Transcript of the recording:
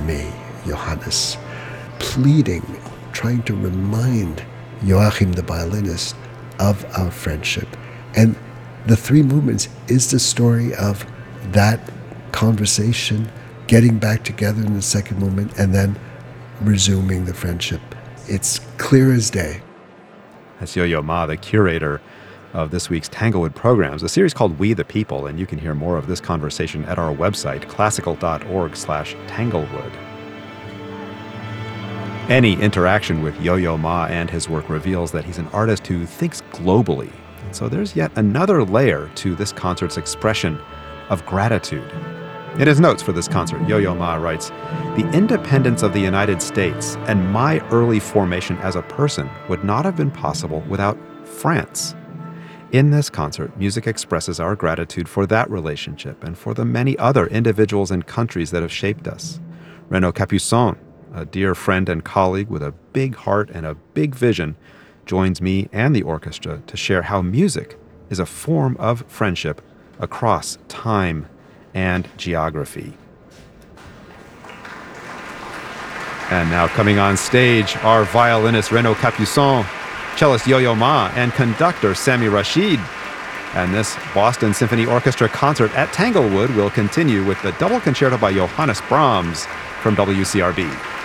me, Johannes, pleading, trying to remind Joachim, the violinist, of our friendship. And the three movements is the story of that conversation, getting back together in the second movement, and then resuming the friendship. It's clear as day. That's Yo-Yo Ma, the curator of this week's Tanglewood programs, a series called We the People, and you can hear more of this conversation at our website, classical.org/Tanglewood. Any interaction with Yo-Yo Ma and his work reveals that he's an artist who thinks globally. And so there's yet another layer to this concert's expression of gratitude. In his notes for this concert, Yo-Yo Ma writes, "The independence of the United States and my early formation as a person would not have been possible without France. In this concert, music expresses our gratitude for that relationship and for the many other individuals and countries that have shaped us. Renaud Capuçon, a dear friend and colleague with a big heart and a big vision, joins me and the orchestra to share how music is a form of friendship across time and geography." And now coming on stage, our violinist Renaud Capuçon, cellist Yo-Yo Ma, and conductor Sami Rashid. And this Boston Symphony Orchestra concert at Tanglewood will continue with the double concerto by Johannes Brahms from WCRB.